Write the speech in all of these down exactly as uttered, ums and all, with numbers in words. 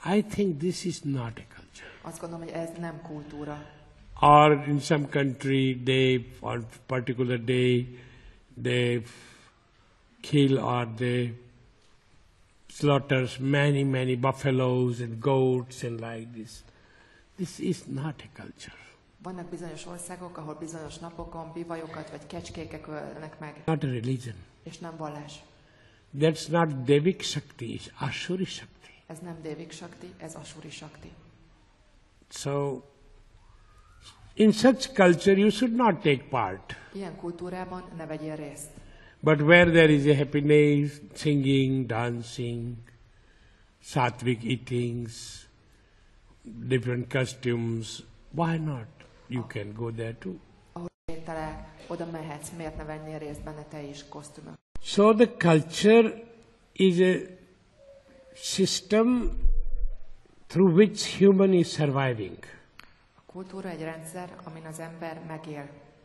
I think this is not a culture. Azt gondolom, hogy ez nem kultúra. Or in some country, they, on particular day, they kill or they slaughter many, many buffaloes and goats and like this. This is not a culture. Vannak bizonyos országok, ahol bizonyos napokon bivajokat vagy kecskéket ölnek meg. Not a religion. És nem vallás. That's not Devik Shakti, it's Ashuri Shakti. Ez nem Devik Shakti, ez Ashuri Shakti. So, in such culture you should not take part. Ilyen kultúrában ne vegyél részt. But where there is a happiness, singing, dancing, sattvic eatings, different costumes, why not? You can go there too. Ahol ételek, oda mehetsz, miért ne vennél részt benne te is kosztümök? So the culture is a system through which human is surviving. A kultúra egy rendszer, amin az ember megél.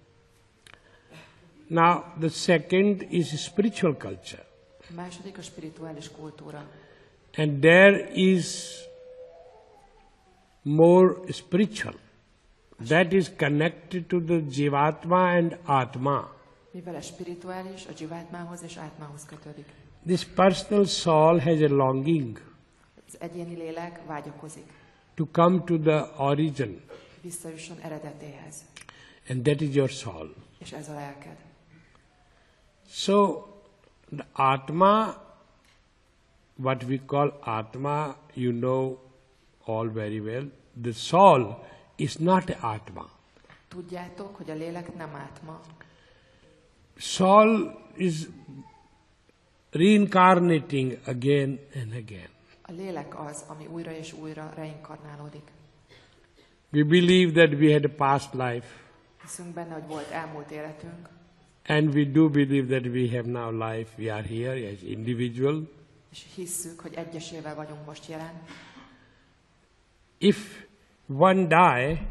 Now the second is spiritual culture. A második a spirituális kultúra. And there is more spiritual. That is connected to the Jivatma and Atma. Mivel a spirituális a Jivatmához és Átmához kötődik. This personal soul has a longing Az egyéni lélek vágyakozik. to come to the origin. Visszajusson eredetéhez. And that is your soul. És ez a lelked. So, the Atma, what we call Atma, you know all very well. The soul is not Atma. Tudjátok, hogy a lélek nem átma. Soul is reincarnating again and again. A lélek az, ami újra és újra reinkarnálódik. We believe that we had a past life. Hiszünk benne, hogy volt elmúlt életünk. And we do believe that we have now life. We are here as individual. És hisszük, hogy egyesével vagyunk most jelen. If one die,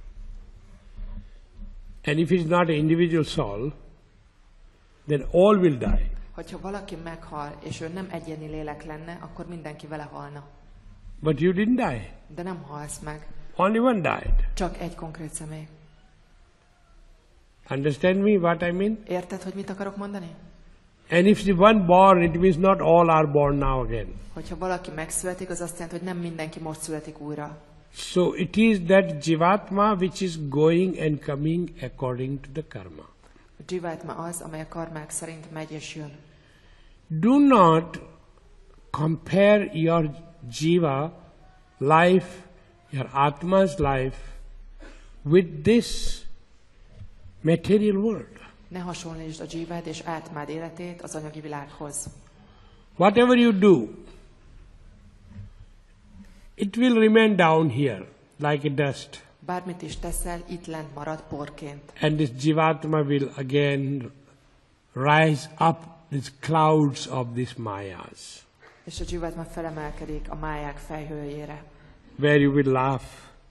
and if it's not an individual soul, then all will die. Hogyha valaki meghal, és ő nem egyéni lélek lenne, akkor mindenki vele halna. But you didn't die. De nem halsz meg. Only one died. Csak egy konkrét személy. Understand me what I mean? Érted, hogy mit akarok mondani? And if the one born, it means not all are born now again. Hogyha valaki megszületik, az azt jelenti, hogy nem mindenki most születik újra. So it is that Jivatma which is going and coming according to the karma. A Jivatma az, amely a karmák szerint megy és jön. Do not compare your Jiva life, your Atma's life with this material world. Ne hasonlítsd a Jivád és Átmád életét az anyagi világhoz. Whatever you do, it will remain down here like a dust. Bármit is teszel, itt lent marad porként. And this Jivatma will again rise up these clouds of these mayas. És a Jivatma felemelkedik a máják fejhőjére. Where you will laugh.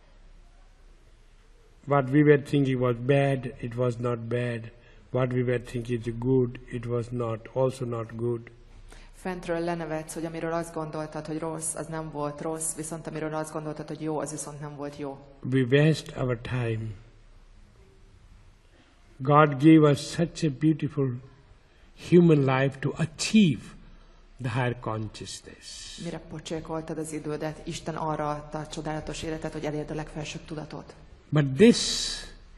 What we were thinking was bad, it was not bad. What we were thinking is good, it was not, also not good. Fentről lenevetsz, hogy amiről azt gondoltad, hogy rossz, az nem volt rossz, viszont amiről azt gondoltad, hogy jó, az viszont nem volt jó. We waste our time. God gave us such a beautiful human life to achieve the higher consciousness. Mire pocsékoltad az idődet, Isten arra adta a csodálatos életet, hogy elérd a legfelsőbb tudatot. But this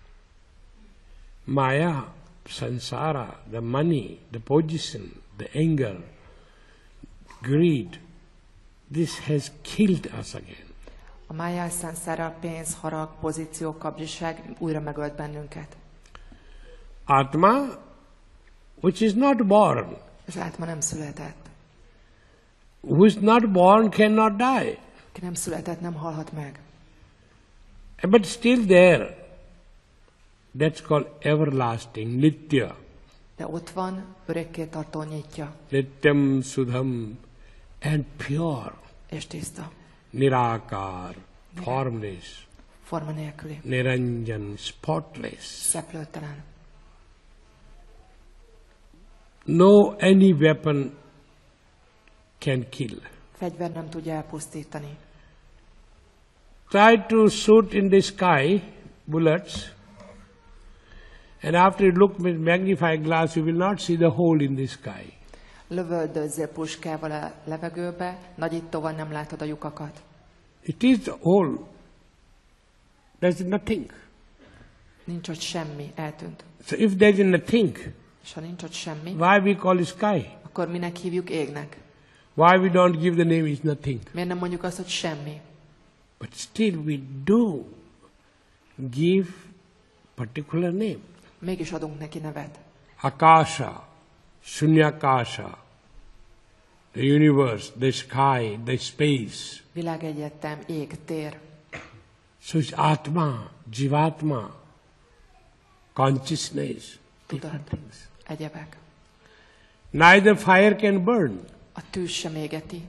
Maya, Sansara, the money, the position, the anger, greed, this has killed us again. A májá, szánszára, pénz, harag, pozíció, kapzsiság újra megölt bennünket. Atma, which is not born, Az átma nem született. who is not born cannot die, Ki nem született, nem halhat meg. but still there. That's called everlasting, nitya. De ott van, örökké tartó nyitja, Nityam sudham and pure, és tiszta, nirakar, formless, forma nélküli, niranjan, spotless. szeplőtelen. No any weapon can kill. Fegyver nem tudja elpusztítani. try to shoot in the sky bullets, and after you look with magnifying glass, you will not see the hole in the sky. Lövöldözzél puskával a levegőbe, nagyítóval nem látod a lyukakat. It is the hole. There's nothing. Nincs ott semmi, eltűnt. So if there's nothing, És ha nincs ott semmi, why we call it sky? akkor minek hívjuk égnek? Why we don't give the name is nothing? Miért nem mondjuk azt, hogy semmi? But still we do give particular name. Mégis adunk neki nevet. Akasha, Shunyakasha, the universe, the sky, the space. Világegyetem, ég, tér. So it's Atma, Jivatma, consciousness, different Tudat, things. egyebek. Neither fire can burn. A tűz sem égeti.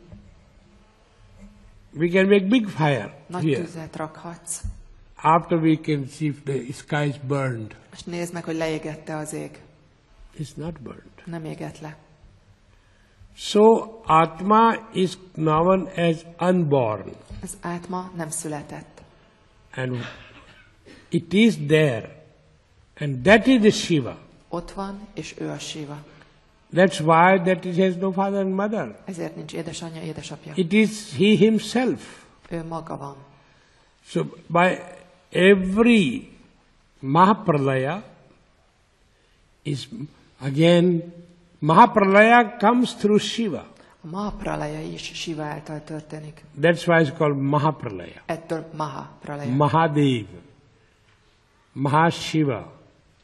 We can make big fire Nagy here. tüzet rakhatsz. After we can see if the sky is burned. És nézd meg, hogy leégette az ég. It's not burned. Nem égett le. So Atma is known as unborn. Az átma nem született. And it is there. And that is the Shiva. Ott van, és ő a Siva. That's why that it has no father and mother. Ezért nincs édesanyja, édesapja. It is he himself. Ő maga van. So by every Mahapralaya is again, Mahapralaya comes through Shiva. A Mahapralaya is Siva által történik. That's why it's called Mahapralaya. Ettől Mahapralaya. Mahadev, Mahashiva,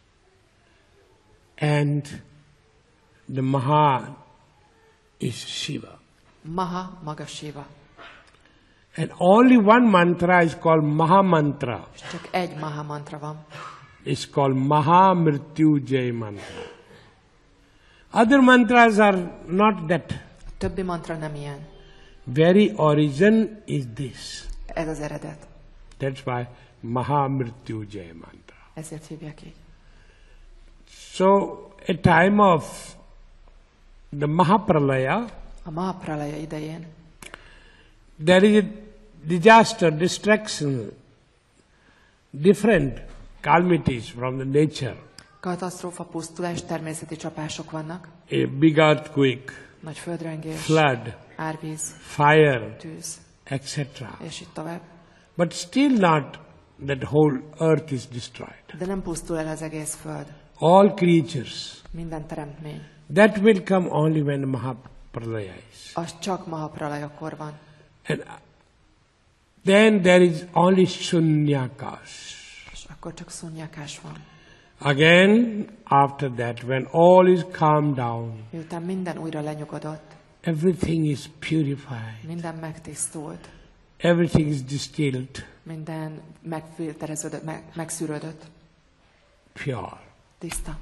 and the Maha is Shiva. Maha, maga Siva. And only one mantra is called Maha Mantra. És csak egy Maha mantra van. It's called Maha Mrityujay Mantra. Other mantras are not that. A többi mantra nem ilyen. Very origin is this. Ez az eredet. That's why Maha Mrityujay Mantra. Ezért hívják így. So, a time of the Mahapralaya, A Mahapralaya idején there is a disaster, destruction, different calamities from the nature. katasztrófa, pusztulás, természeti csapások vannak. A big earthquake, Nagy földrengés, flood, árvíz, fire, tűz, et cetera. és így tovább. But still not that whole earth is destroyed. De nem pusztul el az egész föld. All creatures. Minden teremtmény. That will come only when Mahapralaya is. Az csak Mahapralajakor van. And then there is only Shunyakash. És akkor csak szunnyakás van. Again, after that, when all is calmed down, Miután minden újra lenyugodott, everything is purified, minden megtisztult, everything is distilled, minden megfiltereződött, meg, megszűrődött, pure. tiszta.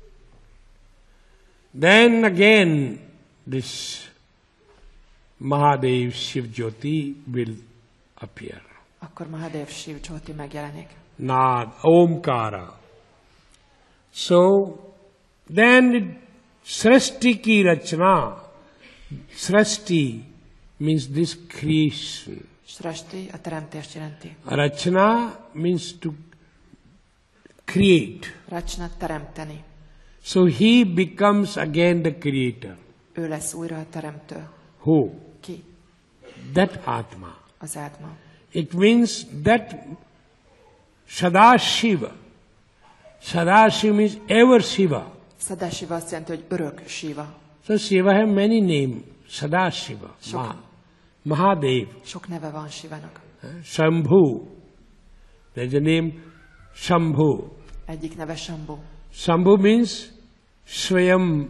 Then again, this Mahadev Shiv Jyoti will appear. Akkor Mahadev Shiv Jyoti megjelenik. Nad, Omkara. So, then it, Srishti ki rachna. Srishti means this creation. Srashti a teremtést jelenti. Rachna means to create. Rachna teremteni. So he becomes again the creator. Ő lesz újra a teremtő. Who? Ki? That Atma. Az átma. It means that Sadashiva. Sadashiva means ever Shiva. Sadashiva azt jelenti, hogy örök Shiva. So Shiva have many names. Sadashiva, Sok. Ma, Mahadev, Sok neve van Shivának. Shambhu. There's a name Shambhu. Egyik neve Shambhu. Shambhu means Swayambhu,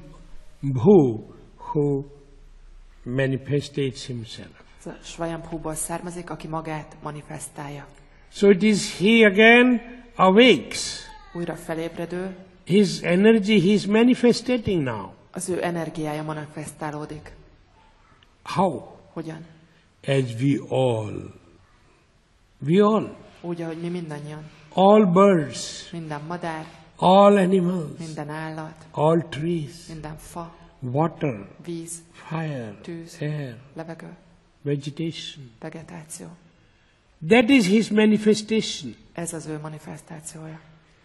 who manifestates himself. Ez a Svayambhuból származik, aki magát manifestálja. So it is he again awakes. Újra felébredő, His energy he is manifestating now. az ő energiája manifestálódik. How? Hogyan? As we all. We all. Úgy, ahogy mi mindannyian. All birds, Minden madár, all animals, minden állat, all trees, minden fa, water, víz, fire, tűz, air, levegő, vegetation. vegetáció. That is his manifestation. Ez az ő manifestációja.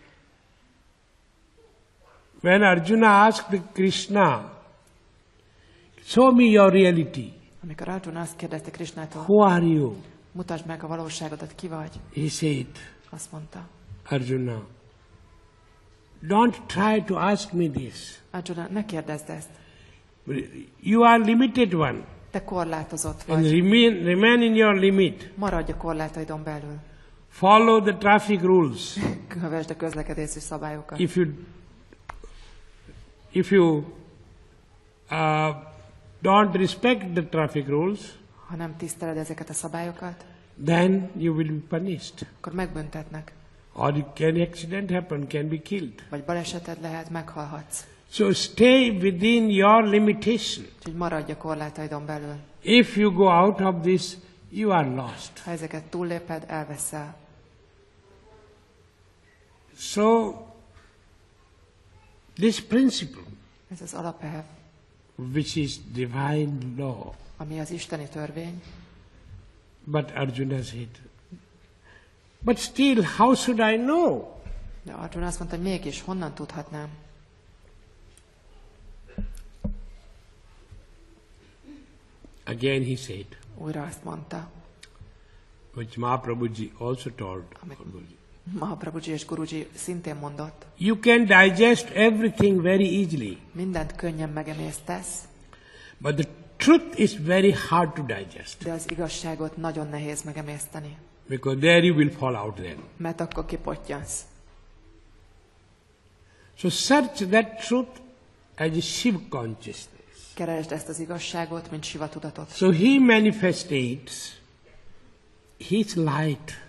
When Arjuna asked Krishna, show me your reality. Amikor Arjuna azt kérdezte Krishnától, Who are you? mutasd meg a valóságodat, ki vagy? He said, Azt mondta. Arjuna, don't try to ask me this. Arjuna, ne kérdezd ezt. You are limited one. Te korlátozott And vagy. remain, remain in your limit. Maradj a korlátaidon belül. Follow the traffic rules. Kövesd a közlekedési szabályokat. If you if you uh, don't respect the traffic rules, Ha nem tiszteled ezeket a szabályokat, then you will be punished. akkor megbüntetnek. Or it can accident happen, can be killed. Vagy baleseted lehet, meghalhatsz. So stay within your limitation. Úgyhogy maradj a korlátaidon belül. If you go out of this, you are lost. Ha ezeket túlléped, elveszel. So this principle, Ez az alapelv, which is divine law, ami az isteni törvény. but Arjuna said, but still, how should I know? De Arjuna azt mondta, hogy mégis honnan tudhatnám? Again he said, Újra azt mondta, which Mahaprabhuji also told. Mahaprabhuji és Guruji szintén mondott, You can digest everything very easily, mindent könnyen megemésztesz, but the truth is very hard to digest, de az igazságot nagyon nehéz megemészteni, because there you will fall out then. mert akkor kipottyansz. So search that truth as a Shiva consciousness. Keresd ezt az igazságot, mint Siva tudatot. So he manifestates his light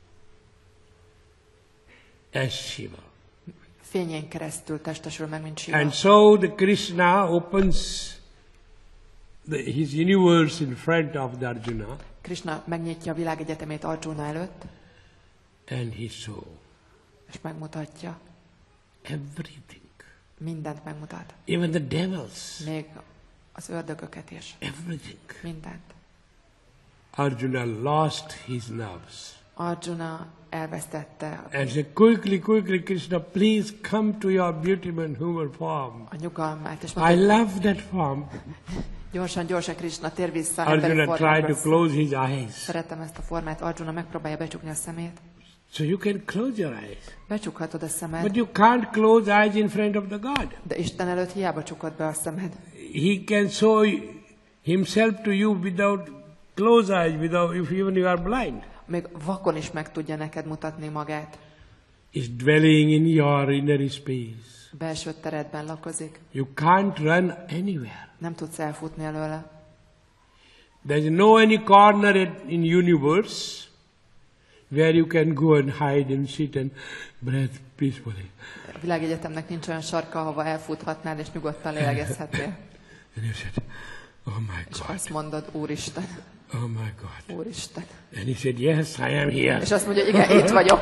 as Shiva. Fényén keresztül testesül meg, mint Siva. And so the Krishna opens the, his universe in front of the Arjuna, Krishna megnyitja a világegyetemét Arjuna előtt, and he saw és megmutatja. everything, Mindent megmutat. even the devils, Még az ördögöket is. everything. Mindent. Arjuna lost his nerves. Arjuna elvesztette And said, quickly, quickly, Krishna, please come to your beautiful human form. a nyugalmát, és I mondta, love that form. gyorsan, gyorsan, Krishna, tér vissza emberi Arjuna tried to formába. close his eyes. Szeretem ezt a formát. Arjuna megpróbálja becsukni a szemét. So you can close your eyes. Becsukhatod a szemed, But you can't close eyes in front of the God. de Isten előtt hiába csukod be a szemed. He can show himself to you without closed eyes, without if even you are blind. Még vakon is meg tudja neked mutatni magát. Is dwelling in your inner space. Belső teredben lakozik. You can't run anywhere. Nem tudsz elfutni előle. There's no any corner in universe where you can go and hide and sit and breathe peacefully. A világegyetemnek nincs olyan sarka, ahova elfuthatnál és nyugodtan lélegezhetnél. And you said, oh my És God, azt mondod, Úristen, oh my God. Úristen. And he said, yes, I am here. És azt mondja, igen, itt vagyok.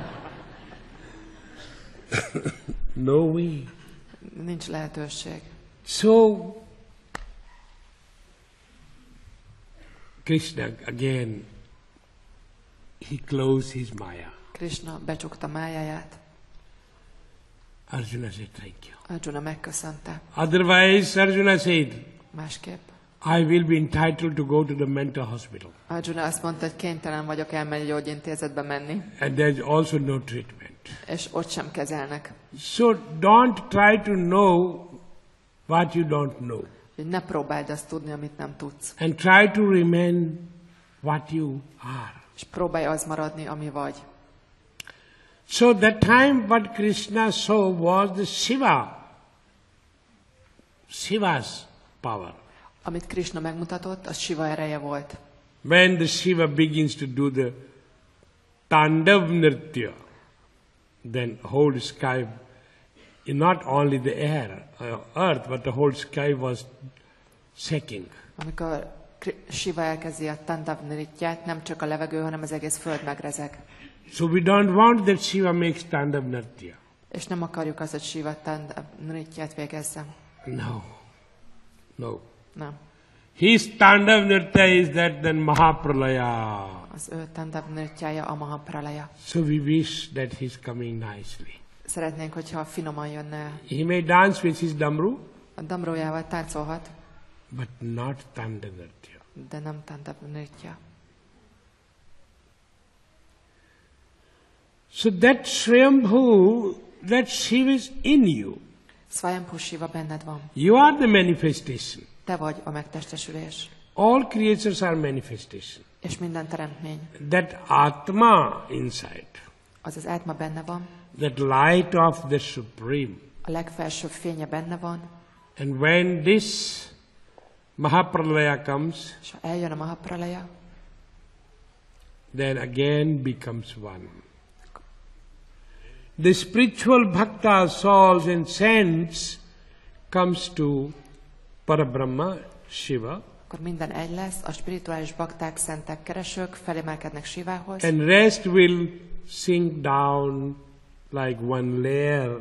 No way. Nincs lehetőség. So, Krishna, again, he closed his Maya. Krishna becsukta májáját. Arjuna said, thank you. Arjuna megköszönte. Otherwise, Arjuna said, Másképp. I will be entitled to go to the mental hospital. Arjuna azt mondta, hogy kénytelen vagyok elmenni gyógyintézetbe menni, And there's also no treatment. és ott sem kezelnek. So don't try to know what you don't know. Hogy ne próbáld azt tudni, amit nem tudsz. And try to remain what you are. És próbálj az maradni, ami vagy. So that time what Krishna saw was the Shiva. Shiva's power. Amit Krishna megmutatott, az Shiva ereje volt. When the Shiva begins to do the Tandav Nritya, then whole sky, not only the air, uh, earth, but the whole sky was shaking. Amikor Kri- Shiva elkezdi a Tandav Nrityát, nem csak a levegő, hanem az egész föld megrezeg. So we don't want that Shiva makes Tandav Nritya. És nem akarjuk azt, hogy Shiva Tandav Nrityát végezzem. No. No. Nem. His Tandav Nritya is that then Mahapralaya. Az ő Tandav nőtjája a Mahapralaya. So we wish that he's coming nicely. Szeretnénk, hogyha finoman jönne. He may dance with his damru, A damrójával táncolhat, but not Tandanartya. de nem Tandav nőtja. So that Swayambhu, that Shiva is in you. Swayambhu Shiva benned van. You are the manifestation. Te vagy a megtestesülés. All creatures are manifestation. És minden teremtmény. That Atma inside, Az az átma benne van. that light of the Supreme. A legfelsőbb fénye benne van. And when this Mahapralaya comes, És ha eljön a Mahapralaya, then again becomes one. The spiritual bhakta, souls and saints comes to Parabrahma, Shiva, akkor minden egy lesz, a spirituális bakták, szentek, keresők felemelkednek Sivához, and rest will sink down like one layer,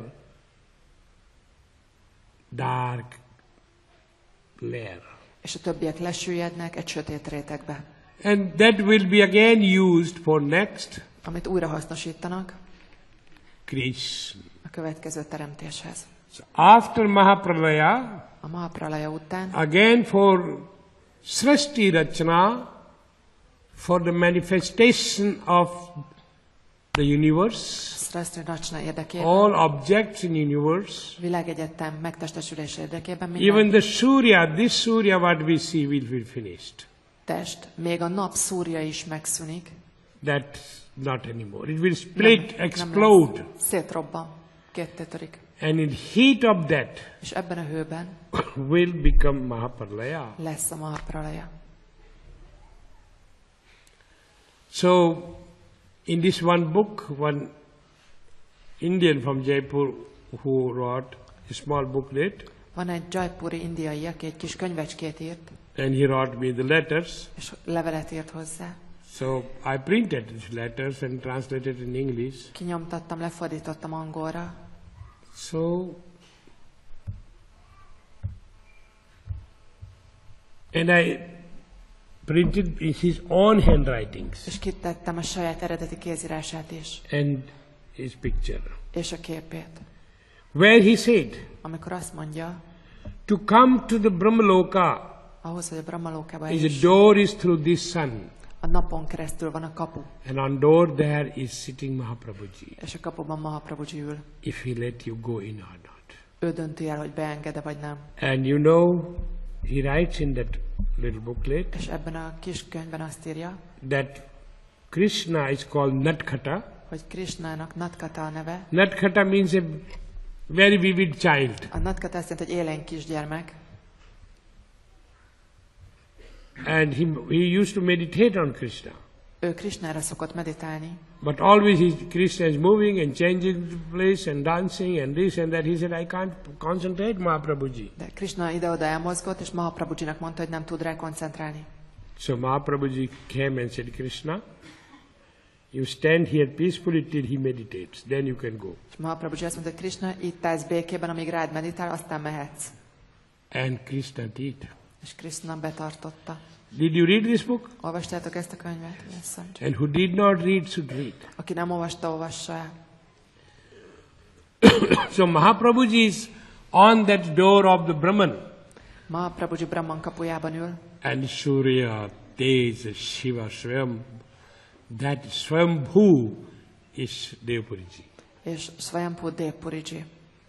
dark layer. és a többiek lesüllyednek egy sötét rétegbe, And that will be again used for next amit újra hasznosítanak creation. a következő teremtéshez. So after Mahapralaya, A Mahapralaya után again for Srishti Rachana, for the manifestation of the universe, Srastri Rachna érdekében, all objects in universe, világegyetem megtestesülés érdekében even minden the Surya, this Surya what we see will be finished. test, még a nap szúrja is megszűnik. That's not anymore. It will split, Nem- explode. nem lesz. Szétrobban, ketté törik. And in heat of that És ebben a hőben will become Mahapralaya. lesz a Mahapralaya. So, in this one book, one Indian from Jaipur who wrote a small booklet, Van egy Jaipuri indiai, aki egy kis könyvecskét írt, and he wrote me the letters. és levelet írt hozzá. So I printed these letters and translated in English. Kinyomtattam, lefordítottam angolra, So, and I printed his own handwritings és kitettem a saját eredeti kézírását is, and his picture, és a képét. where he said, Amikor azt mondja, to come to the Brahmaloka ahhoz, hogy a Brahmalókába is is, a door is through this sun, a napon keresztül van a kapu, and on door there is sitting Mahaprabhuji, és a kapuban Mahaprabhuji ül. if he let you go in or not. Ő dönti el, hogy beenged-e vagy nem. And you know, he writes in that little booklet És ebben a kis könyvben azt írja, that Krishna is called Natkata. hogy Krishnának Natkata a neve. Natkata means a very vivid child. A Natkata azt jelenti, hogy élénk kisgyermek, And he, he used to meditate on Krishna. ő Krishnára szokott meditálni, But always he, Krishna is moving and changing the place and dancing and this and that. He said, I can't concentrate, Mahaprabhuji. de Krishna ide-oda elmozgott, és Mahaprabhujinak mondta, hogy nem tud rá koncentrálni. So Mahaprabhuji came and said, Krishna, you stand here peacefully till he meditates. Then you can go. És Mahaprabhuji azt mondta, hogy Krishna, itt állsz békében, amíg rád meditál, aztán mehetsz. And Krishna did. És Krishna betartotta. Did you read this book? Olvastátok ezt a könyvet? Yes, And who did not read should read. aki nem olvasta, olvassa el. So Mahaprabhuji is on that door of the Brahman. Mahaprabhuji Brahman kapujában ül, And Surya, Tej, Shiva, Swayam, that Swayambhu is Devpuriji. és Swayambhu Devpuriji.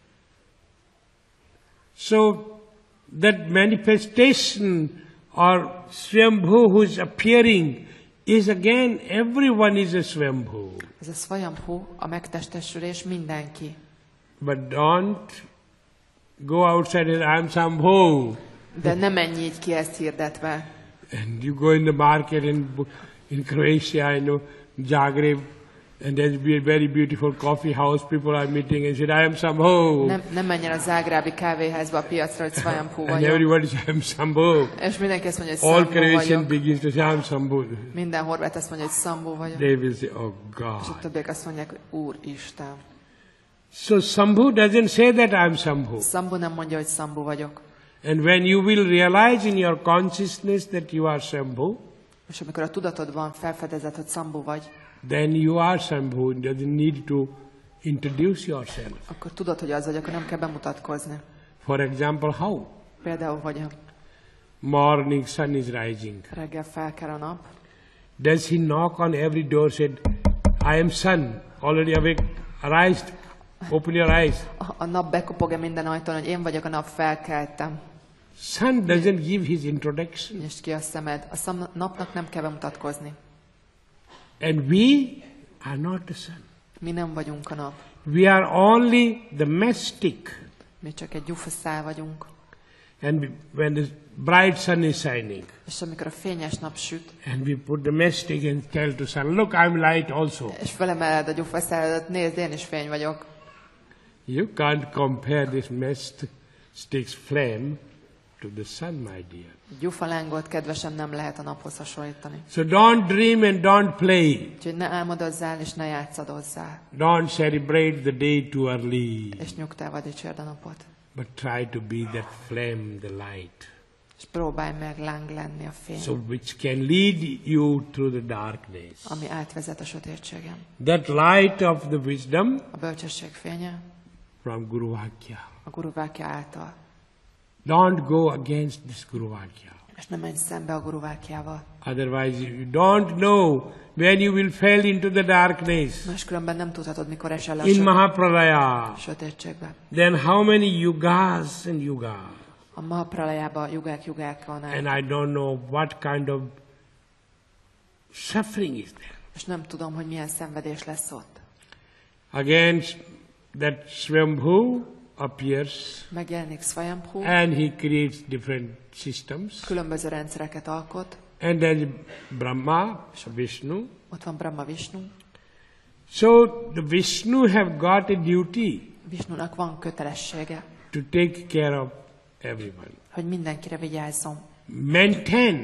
So that manifestation or Swayambhu who is appearing is again, everyone is a Swayambhu. Ez a Swayambhu, a megtestesülés, mindenki. But don't go outside and I'm Shambhu. De nem menj így ki ezt hirdetve. And you go in the market in, in Croatia, I know, Zagreb, and there's be a very beautiful coffee house, people are meeting and said, I am Shambhu. Nem, nem menj el a zágrábi kávéházba a piacra, hogy Swayambhu And vagyok. everybody says, I am Shambhu. És mindenki azt mondja, hogy All Shambhu Croatian vagyok. begins to say, I am Shambhu. Minden horvát azt mondja, hogy Shambhu vagyok. They will say, oh És a God. többiek azt mondják, hogy Úristen. So Shambhu doesn't say that I am Shambhu. Shambhu nem mondja, hogy Shambhu vagyok. And when you will realize in your consciousness that you are Shambhu, És amikor a tudatod van, felfedezed, hogy Szambhu vagy, then you are Shambhu, doesn't need to introduce yourself. akkor tudod, hogy az vagy, akkor nem kell bemutatkozni. For example, how? Például, hogy Morning sun is rising. reggel felkel a nap, Does he knock on every door, said, I am sun, already awake, arise, open your eyes. a, a nap bekopog-e minden ajtón, hogy én vagyok a nap, felkeltem. Sun doesn't give his introduction. Nyisd ki a szemed. A szam, napnak nem kell bemutatkozni. And we are not the sun. Mi nem vagyunk a nap. We are only the mastic. Mi csak egy gyufaszál vagyunk. And we, when the bright sun is shining, És amikor a fényes nap süt, and we put the mastic and tell to sun, look, I'm light also. és felemeled a gyufaszáladat, nézd, én is fény vagyok. You can't compare this mastic's flame to the sun, my dear. Gyufalángot, kedvesem, nem lehet a naphoz hasonlítani. So don't dream and don't play. Úgyhogy ne álmodozzál, és ne játszadozzál. Don't celebrate the day too early. És nyugtával dicsérd a napot. But try to be that flame, the light. És próbálj meg láng lenni a fény, So which can lead you through the darkness. ami átvezet a sötétségen. That light of the wisdom A bölcsesség fénye from Guru Vakya. a Guru Vákya által. Don't go against this Guru Vakya. És ne menj szembe a Guru Vákyával. Otherwise you don't know when you will fall into the darkness. Máskülönben nem tudhatod, mikor esel le a In sötét- Mahapralaya. sötétségbe. Then how many yugas and yugas? A Mahapralajában jugák jugák van el. And I don't know what kind of suffering is there. És nem tudom, hogy milyen szenvedés lesz ott. Again, that Swambhu appears Megjelenik Swayambhu, and he creates different systems. különböző rendszereket alkot. And then Brahma, Vishnu. Ott van Brahma, Vishnu. So the Vishnu have got a duty Vishnunak van kötelessége, to take care of everyone. hogy mindenkire vigyázzon. Maintain,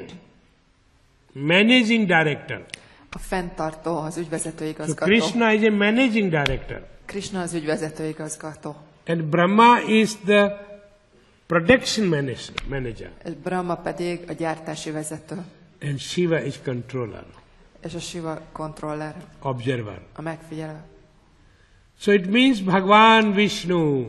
managing director. A fenntartó, az ügyvezető So igazgató. Krishna is a managing director. Krishna az ügyvezető igazgató. And Brahma is the production manage- manager. És Brahma pedig a gyártási vezető. And Shiva is controller, És a Shiva kontroller, observer. a megfigyelő. So it means Bhagavan Vishnu,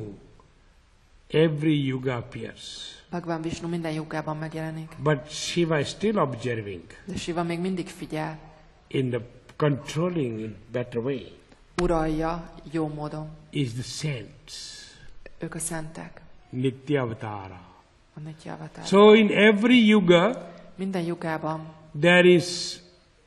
every yuga appears. Bhagavan Vishnu minden jugában megjelenik. But Shiva is still observing De Shiva még mindig figyel, in the controlling in better way. uralja jó módon. Is the saints, Ők a szentek, Nitya Avatara. a Nitya Avatar. So in every yuga Minden jugában there is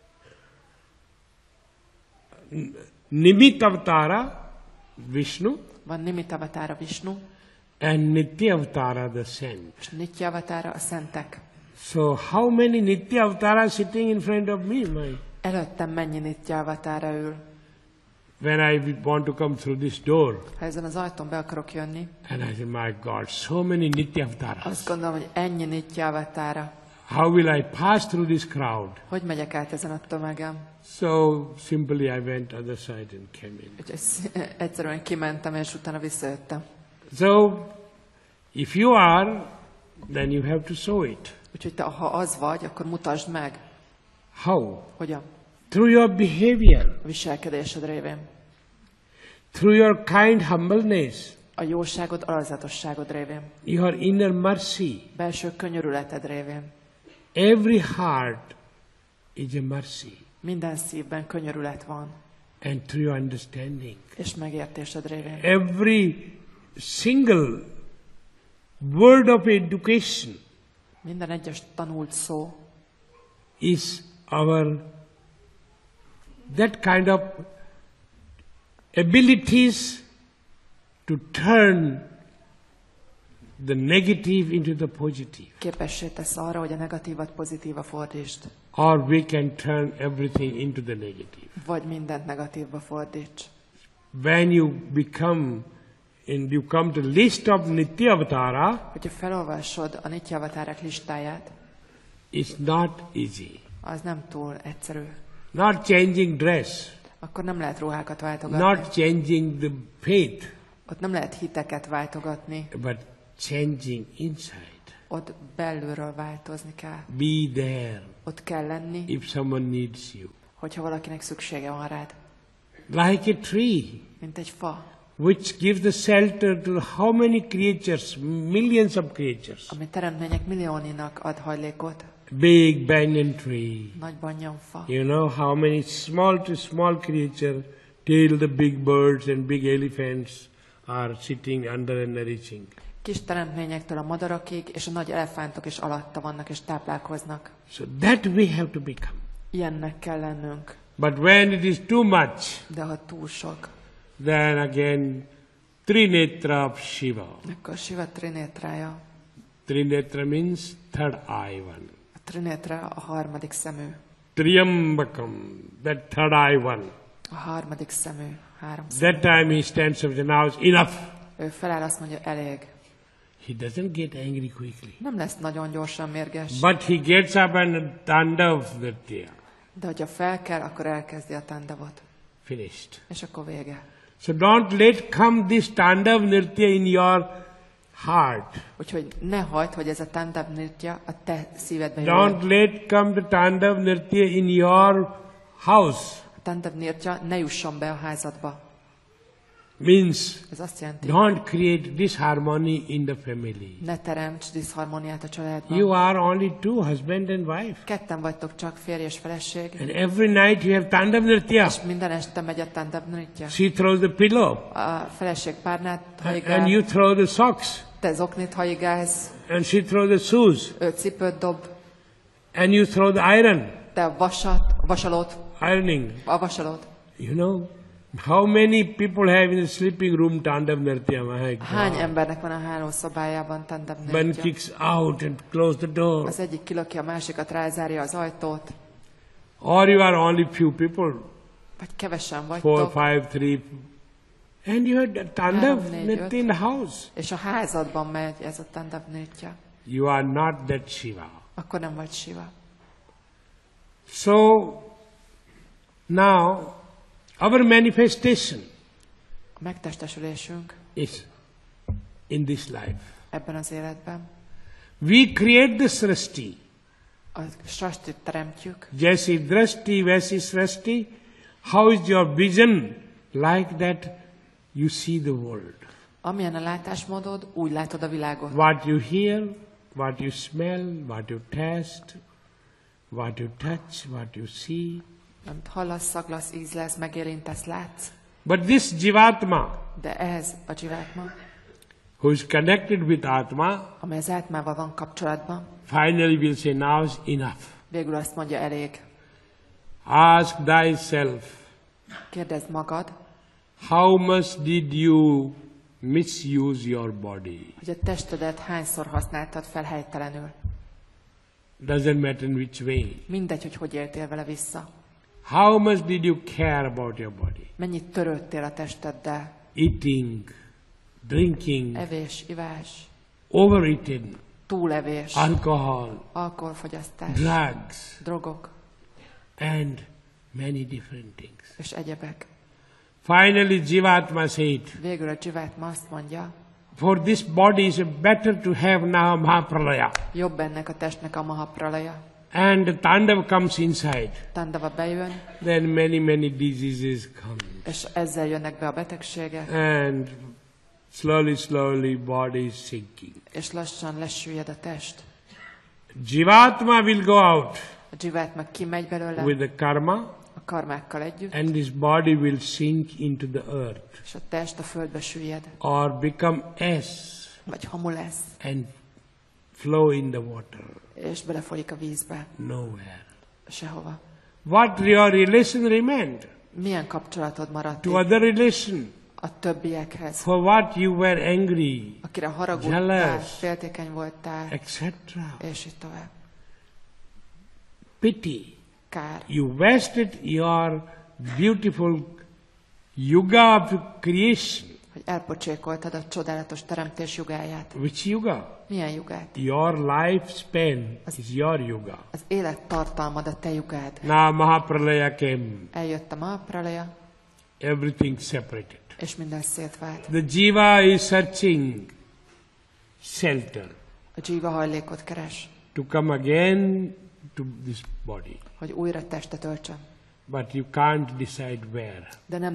Nimitta Avatara, Vishnu, van Nimitta Avatára Vishnu, and Nitya Avatara, the saint. és Nitya Avatára a szentek. So how many Nitya Avataras sitting in front of me? My, Előttem mennyi Nitya Avatára ül. when I want to come through this door, Ha ezen az ajtón be akarok jönni, and I say, my God, so many Nitya azt Avataras. gondolom, hogy ennyi Nitya Avatára. How will I pass through this crowd? Hogy megyek át ezen a tömegen? So simply I went other side and came in. Úgyhogy sz- egyszerűen kimentem, és utána visszajöttem. So if you are, then you have to show it. Úgyhogy te, ha az vagy, akkor mutasd meg, How? hogyan. Through your behavior, A viselkedésed révén. through your kind humbleness, A jóságod, alazatosságod révén. your inner mercy. Belső könyörületed révén. Every heart is a mercy. Minden szívben könyörület van, And through your understanding. és megértésed révén. Every single word of education Minden egyes tanult szó is our that kind of abilities to turn the negative into the positive. képessé tesz arra, hogy a negatívat pozitíva fordítsd, Or we can turn everything into the negative. vagy mindent negatívba fordíts. When you become, and you come to the list of Nitya Avatara, Hogyha felolvasod a Nitya Avatárák listáját, it's not easy. az nem túl egyszerű. Not changing dress, Akkor nem lehet ruhákat váltogatni. not changing the faith, Ott nem lehet hiteket váltogatni, but changing inside. ott belülről változni kell. Be there Ott kell lenni, if someone needs you. hogyha valakinek szüksége van rád. Like a tree, Mint egy fa, which gives the shelter to how many creatures, millions of creatures. ami teremtmények millióninak ad hajlékot. Big banyan tree. Nagy banyanfa. You know how many small to small creature till the big birds and big elephants are sitting under and nourishing. Kis teremtményektől a madarakig, és a nagy elefántok is alatta vannak és táplálkoznak. So that we have to become. Ilyennek kell lennünk. But when it is too much, De ha túl sok, then again Trinetra of Shiva. akkor Shiva Trinétrája. Trinetra means third eye one. A Trinétra a harmadik szemű. Triambakam, that third eye one. A harmadik szemű. Három szemű. That time he stands up and now it's enough. Ő feláll, azt mondja, elég. He doesn't get angry quickly. Nem lesz nagyon gyorsan mérges. But he gets up and Tandav Nritya. De hogyha fel kell, akkor elkezdi a tandavot. Finished. És akkor vége. So don't let come this Tandav Nritya in your heart. Úgyhogy ne hagyd, hogy ez a tandav nritya a te szívedbe Don't jöjjön. let come the Tandav Nritya in your house. A tandav nritya ne jusson be a házadba. Means Ez azt jelenti, don't create disharmony in the family. ne teremts diszharmóniát a családban. You are only two, husband and wife. Ketten vagytok csak, férj és feleség. And every night you have Tandav Nritya. És minden este megy a tandav nritya. She throws the pillow. A feleség párnát And hajigál, you throw the socks. te zoknit hajigálsz, And she throws the shoes. ő cipőt dob, And you throw the iron. te a vasat, a vasalót, Ironing. a vasalót. You know, how many people have in the sleeping room Tandav Nritya? My Hány God. embernek van a hálószobájában tandav One nritya? kicks out and close the door. Az egyik kilöki a másikat, rázárja az ajtót, Or you are only few people. vagy kevesen Four, vagytok, five, three. And you have the Tandav Három, négy, Nritya öt. in the house. és a házadban megy ez a tandav nritya, You are not that Shiva. akkor nem vagy Shiva. So, now, our manifestation A megtestesülésünk is in this life. ebben az életben. We create the srishti. A srastit teremtjük, Jaisi drashti, vaisi srishti. How is your vision? Like that you see the world. amilyen a látásmódod, úgy látod a világot. What you hear, what you smell, what you taste, what you touch, what you see. Amit hallasz, szaglasz, ízlesz, megérintesz, látsz. But this Jivatma, De ez a dzsivátma, who is connected with Atma, amely az átmával van kapcsolatban, finally will say, now is enough. végül azt mondja, elég. Ask thyself, Kérdezd magad, how much did you misuse your body? hogy a testedet hányszor használtad fel helytelenül. Doesn't matter in which way. Mindegy, hogy hogy éltél vele vissza. How much did you care about your body? Mennyit törődtél a testeddel. Eating, drinking, Evés, ivás, overeating, túlevés, alcohol, alkoholfogyasztás, drugs, drogok and many different things. és egyebek. Finally, Jivatma said, Végül a dzsivátma azt mondja, for this body is better to have now Mahapralaya. jobb ennek a testnek a mahapralaja. And the Tandav comes inside. Tandava bejön, Then many, many diseases come. és ezzel jönnek be a betegségek, And slowly, slowly body is sinking. és lassan lesüllyed a test. Jivatma will go out A dzsivátma kimegy belőle with the karma, a karmákkal együtt, and this body will sink into the earth és a test a földbe süllyed, or become ash vagy hamu lesz, and flow in the water. és belefolyik a vízbe, Nowhere. sehova. What your relation remained Milyen kapcsolatod maradt to itt other relation? a többiekhez, For what you were angry, akire haragudtál, jealous, féltékeny voltál, et cetera. és így tovább. Pity. Kár. You wasted your beautiful yuga of creation. Hogy elpocsékoltad a csodálatos teremtés jugáját. Which yuga? Milyen jugát? Your lifespan is your yuga. Az élettartalmad a te jugád. Now Mahapralaya came. Eljött a Mahapralaya, Everything separated. és minden szétvált. The jiva is searching shelter. A jiva hajlékot keres, to come again to this body. hogy újra testet öltsön. But you can't decide where. De nem